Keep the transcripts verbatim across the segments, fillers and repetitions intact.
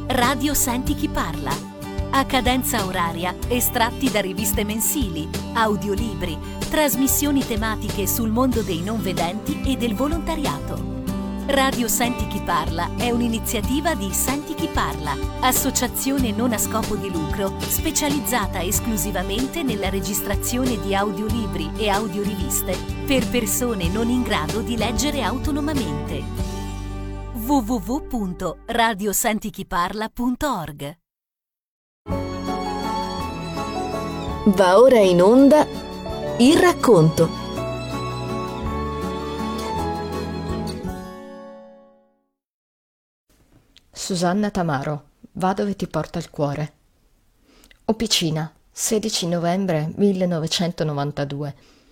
Radio Senti chi parla. A cadenza oraria, estratti da riviste mensili, audiolibri, trasmissioni tematiche sul mondo dei non vedenti e del volontariato. Radio Senti chi parla è un'iniziativa di Senti chi parla, associazione non a scopo di lucro specializzata esclusivamente nella registrazione di audiolibri e audioriviste per persone non in grado di leggere autonomamente. w w w punto radio senti chi parla punto org. Va ora in onda Il racconto. Susanna Tamaro, va dove ti porta il cuore. Opicina, sedici novembre millenovecentonovantadue.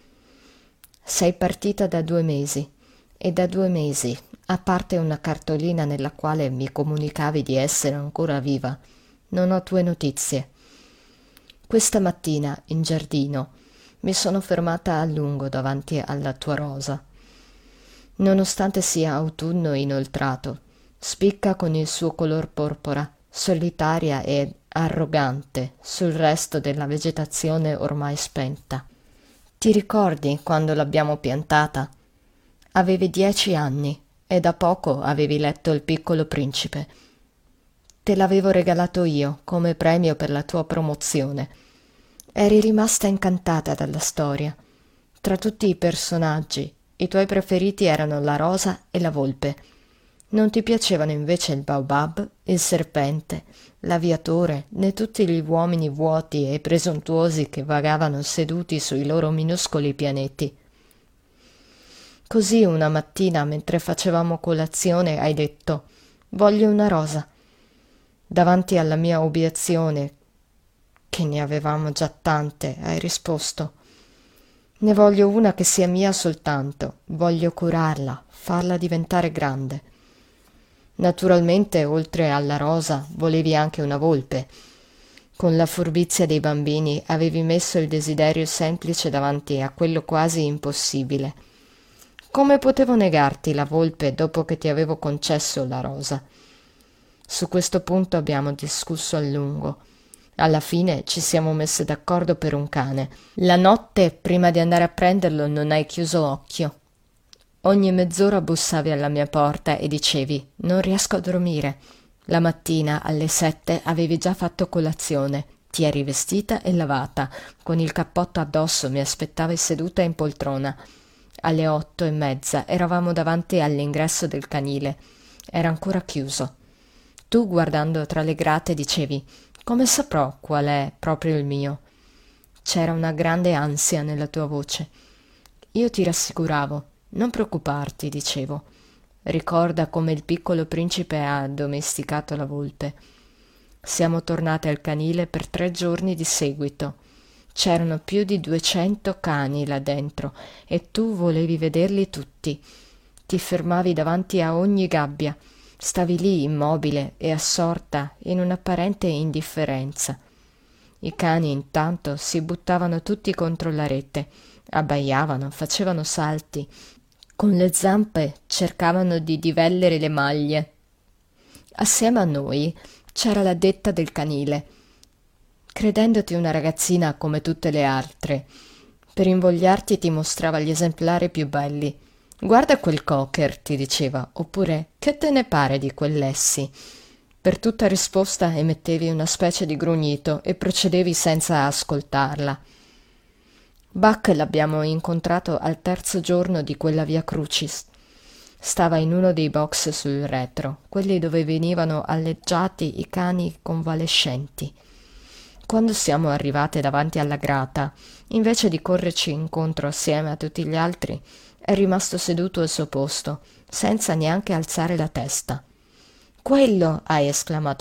Sei partita da due mesi e da due mesi, a parte una cartolina nella quale mi comunicavi di essere ancora viva, non ho tue notizie. Questa mattina, in giardino, mi sono fermata a lungo davanti alla tua rosa. Nonostante sia autunno inoltrato, spicca con il suo color porpora, solitaria e arrogante sul resto della vegetazione ormai spenta. Ti ricordi quando l'abbiamo piantata? Avevi dieci anni e da poco avevi letto Il Piccolo Principe. Te l'avevo regalato io come premio per la tua promozione. Eri rimasta incantata dalla storia. Tra tutti i personaggi, i tuoi preferiti erano la rosa e la volpe. Non ti piacevano invece il baobab, il serpente, l'aviatore, né tutti gli uomini vuoti e presuntuosi che vagavano seduti sui loro minuscoli pianeti. Così una mattina, mentre facevamo colazione, hai detto: «Voglio una rosa». Davanti alla mia obiezione, che ne avevamo già tante, hai risposto: «Ne voglio una che sia mia soltanto, voglio curarla, farla diventare grande». Naturalmente, oltre alla rosa, volevi anche una volpe. Con la furbizia dei bambini avevi messo il desiderio semplice davanti a quello quasi impossibile. Come potevo negarti la volpe dopo che ti avevo concesso la rosa? Su questo punto abbiamo discusso a lungo. Alla fine ci siamo messe d'accordo per un cane. La notte, prima di andare a prenderlo, non hai chiuso occhio. Ogni mezz'ora bussavi alla mia porta e dicevi: «Non riesco a dormire». La mattina, alle sette, avevi già fatto colazione. Ti eri vestita e lavata. Con il cappotto addosso mi aspettavi seduta in poltrona. Alle otto e mezza eravamo davanti all'ingresso del canile. Era ancora chiuso. Tu, guardando tra le grate, dicevi: «Come saprò qual è proprio il mio?» C'era una grande ansia nella tua voce. Io ti rassicuravo. «Non preoccuparti», dicevo. Ricorda come il Piccolo Principe ha addomesticato la volpe. Siamo tornate al canile per tre giorni di seguito. C'erano più di duecento cani là dentro e tu volevi vederli tutti. Ti fermavi davanti a ogni gabbia. Stavi lì immobile e assorta in un'apparente indifferenza. I cani intanto si buttavano tutti contro la rete, abbaiavano, facevano salti. Con le zampe cercavano di divellere le maglie. Assieme a noi c'era l'addetta del canile. Credendoti una ragazzina come tutte le altre, per invogliarti ti mostrava gli esemplari più belli. «Guarda quel cocker», ti diceva, oppure «Che te ne pare di quell'Essi?» Per tutta risposta emettevi una specie di grugnito e procedevi senza ascoltarla. Buck l'abbiamo incontrato al terzo giorno di quella via Crucis. Stava in uno dei box sul retro, quelli dove venivano alleggiati i cani convalescenti. Quando siamo arrivate davanti alla grata, invece di correrci incontro assieme a tutti gli altri, è rimasto seduto al suo posto, senza neanche alzare la testa. «Quello!» hai esclamato